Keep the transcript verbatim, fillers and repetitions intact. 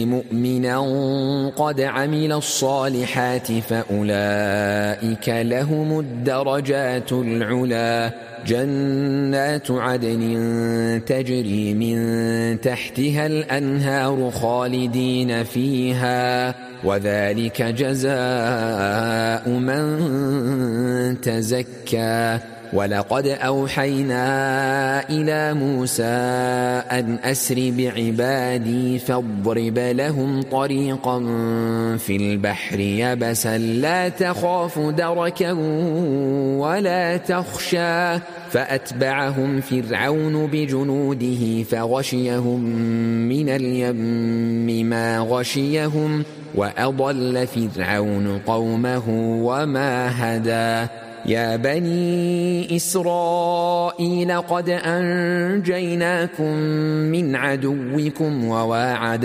مؤمنا قد عمل الصالحات فأولئك لهم الدرجات العلا جنات عدن تجري من تحتها الأنهار خالدين فيها وذلك جزاء من تزكى ولقد أوحينا إلى موسى أن أسر بعبادي فاضرب لهم طريقا في البحر يبسا لا تخاف دركا ولا تخشى فأتبعهم فرعون بجنوده فغشيهم من اليم ما غشيهم وأضل فرعون قومه وما هدى يا بني إسرائيل قد أنجيناكم من عدوكم وواعدناكم